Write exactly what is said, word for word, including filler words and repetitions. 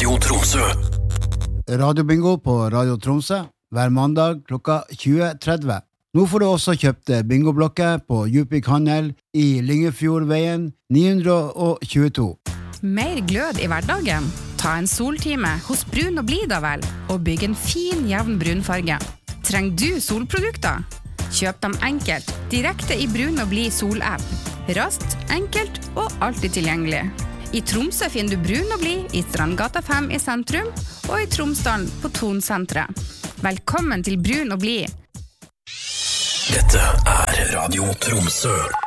Radio Tromsø. Radiobingo på Radio Tromsø hver mandag klokka tjue tretti. Nå får du også kjøpt bingoblokker på Djupvik Handel i Lyngefjordveien ni hundre tjueto. Mer glød i hverdagen? Ta en soltime hos Brun og Blid da vel, og bygg en fin, jevn brunfarge. Trenger du solprodukter? Kjøp dem enkelt, direkte i Brun og Blid solapp. Raskt, enkelt og alltid tilgjengelig. I Tromsø finner du Brun og Blid i Strandgata fem i sentrum, og i Tromsdalen på Tonsentret. Velkommen til Brun og Blid. Dette er Radio Tromsø.